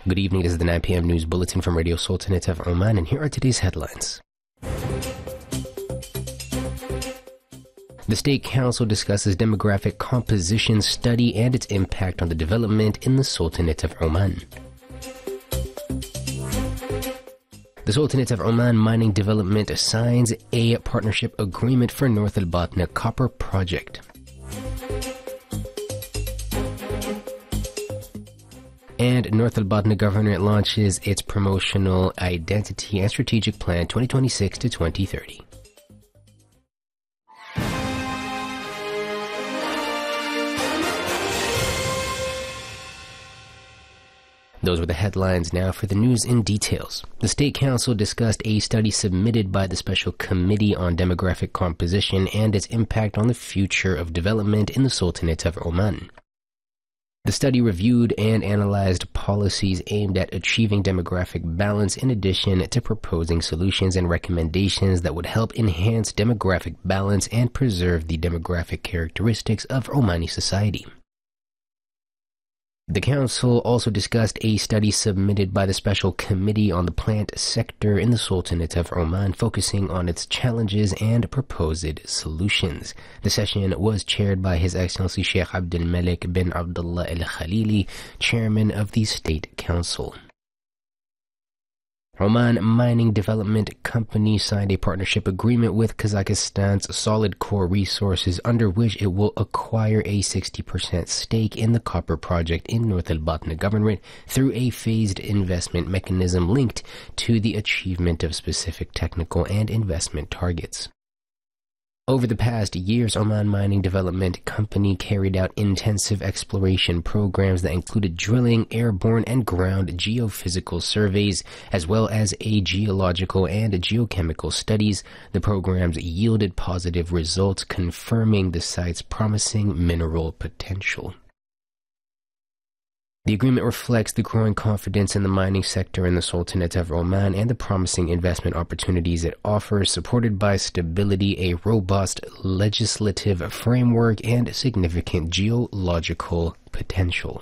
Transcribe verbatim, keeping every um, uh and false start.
Good evening, this is the nine p m news bulletin from Radio Sultanate of Oman, and here are today's headlines. The State Council discusses demographic composition study and its impact on the development in the Sultanate of Oman. The Sultanate of Oman Mining Development signs a partnership agreement for North Al Batna copper project. And North Al Batna Governor launches its promotional identity and strategic plan twenty twenty-six to twenty thirty. Those were the headlines. Now for the news in details. The State Council discussed a study submitted by the Special Committee on Demographic Composition and its impact on the future of development in the Sultanate of Oman. The study reviewed and analyzed policies aimed at achieving demographic balance in addition to proposing solutions and recommendations that would help enhance demographic balance and preserve the demographic characteristics of Omani society. The Council also discussed a study submitted by the Special Committee on the Plant Sector in the Sultanate of Oman, focusing on its challenges and proposed solutions. The session was chaired by His Excellency Sheikh Abdul Malik bin Abdullah Al Khalili, Chairman of the State Council. Oman Mining Development Company signed a partnership agreement with Kazakhstan's Solid Core Resources, under which it will acquire a sixty percent stake in the copper project in North Al Batna Governorate through a phased investment mechanism linked to the achievement of specific technical and investment targets. Over the past years, Oman Mining Development Company carried out intensive exploration programs that included drilling, airborne and ground geophysical surveys, as well as a geological and geochemical studies. The programs yielded positive results, confirming the site's promising mineral potential. The agreement reflects the growing confidence in the mining sector in the Sultanate of Oman and the promising investment opportunities it offers, supported by stability, a robust legislative framework, and significant geological potential.